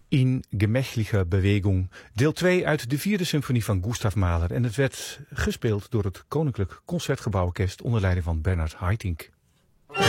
In gemächliche Bewegung, deel 2 uit de 4e symfonie van Gustav Mahler. En het werd gespeeld door het Koninklijk Concertgebouworkest onder leiding van Bernard Haitink.